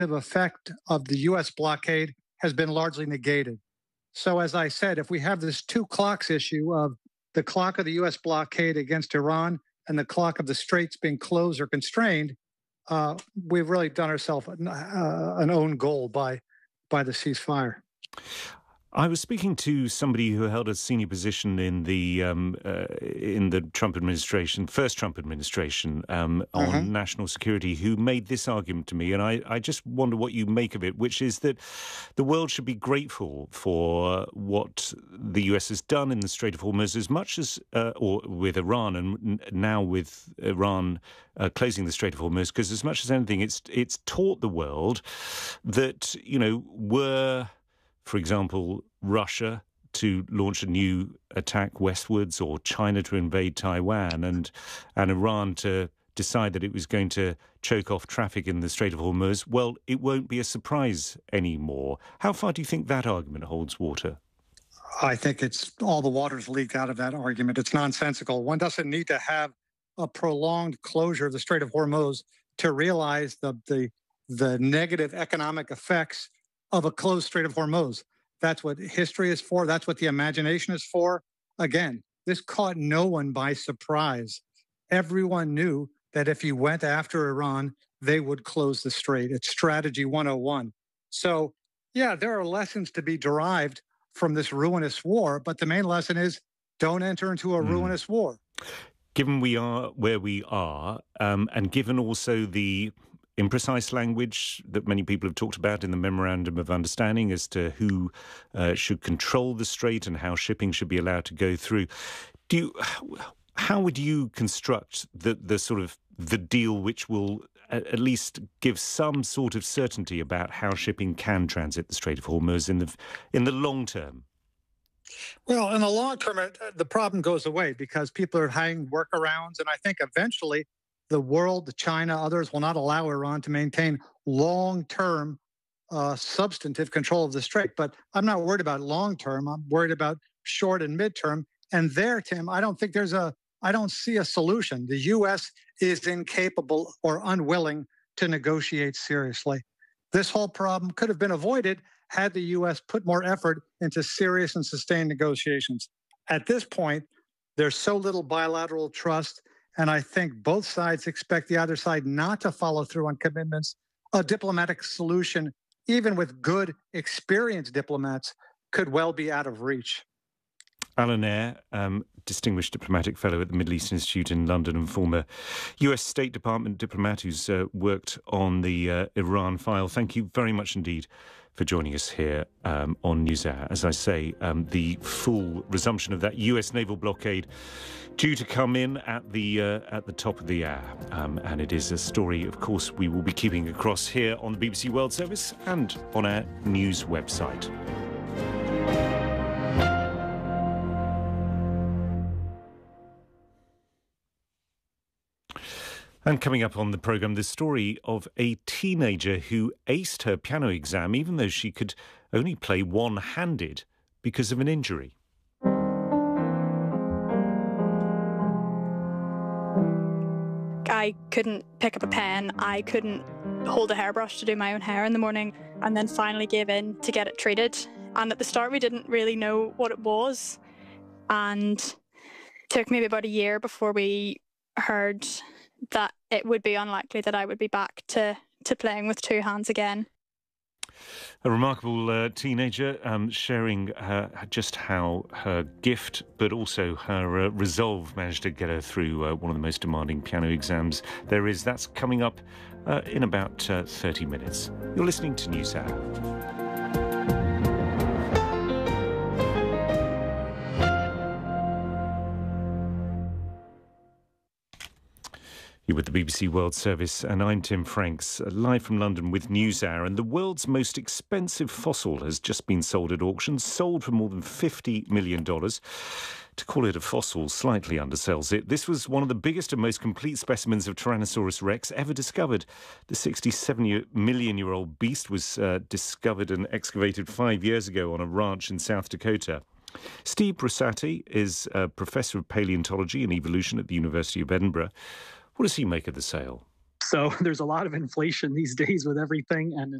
effect of the U.S. blockade has been largely negated. So, as I said, if we have this two clocks issue of the clock of the U.S. blockade against Iran and the clock of the straits being closed or constrained, we've really done ourselves an own goal by the ceasefire. I was speaking to somebody who held a senior position in the Trump administration, first Trump administration, on national security, who made this argument to me, and I just wonder what you make of it, which is that the world should be grateful for what the US has done in the Strait of Hormuz, as much as, or with Iran, and now with Iran closing the Strait of Hormuz, because as much as anything, it's taught the world that, were, for example, Russia to launch a new attack westwards, or China to invade Taiwan, and Iran to decide that it was going to choke off traffic in the Strait of Hormuz, well, it won't be a surprise anymore. How far do you think that argument holds water? I think it's all the water's leaked out of that argument. It's nonsensical. One doesn't need to have a prolonged closure of the Strait of Hormuz to realize the negative economic effects of a closed Strait of Hormuz. That's what history is for. That's what the imagination is for. Again, this caught no one by surprise. Everyone knew that if you went after Iran, they would close the strait. It's strategy 101. So, yeah, there are lessons to be derived from this ruinous war, but the main lesson is don't enter into a ruinous war. Given we are where we are, and given also the imprecise language that many people have talked about in the Memorandum of Understanding as to who should control the strait and how shipping should be allowed to go through, how would you construct the sort of the deal which will at least give some sort of certainty about how shipping can transit the Strait of Hormuz in the long term? Well, in the long term, the problem goes away because people are having workarounds, and I think eventually the world, China, others will not allow Iran to maintain long-term substantive control of the strait. But I'm not worried about long-term. I'm worried about short and mid-term. And there, Tim, I don't see a solution. The U.S. is incapable or unwilling to negotiate seriously. This whole problem could have been avoided had the U.S. put more effort into serious and sustained negotiations. At this point, there's so little bilateral trust, and I think both sides expect the other side not to follow through on commitments. A diplomatic solution, even with good, experienced diplomats, could well be out of reach. Alan Eyre, Distinguished Diplomatic Fellow at the Middle East Institute in London and former US State Department diplomat who's worked on the Iran file. Thank you very much indeed for joining us here on NewsHour. As I say, the full resumption of that US naval blockade due to come in at the top of the hour. And it is a story, of course, we will be keeping across here on the BBC World Service and on our news website. And coming up on the programme, the story of a teenager who aced her piano exam even though she could only play one-handed because of an injury. I couldn't pick up a pen, I couldn't hold a hairbrush to do my own hair in the morning, and then finally gave in to get it treated. And at the start we didn't really know what it was, and it took maybe about a year before we heard that it would be unlikely that I would be back to playing with two hands again. A remarkable teenager sharing just how her gift, but also her resolve managed to get her through one of the most demanding piano exams there is. That's coming up in about 30 minutes. You're listening to NewsHour. You're with the BBC World Service, and I'm Tim Franks, live from London with NewsHour. And the world's most expensive fossil has just been sold at auction, sold for more than $50 million. To call it a fossil slightly undersells it. This was one of the biggest and most complete specimens of Tyrannosaurus rex ever discovered. The 67-million-year-old beast was discovered and excavated 5 years ago on a ranch in South Dakota. Steve Brusatte is a professor of paleontology and evolution at the University of Edinburgh. What does he make of the sale? So there's a lot of inflation these days with everything. And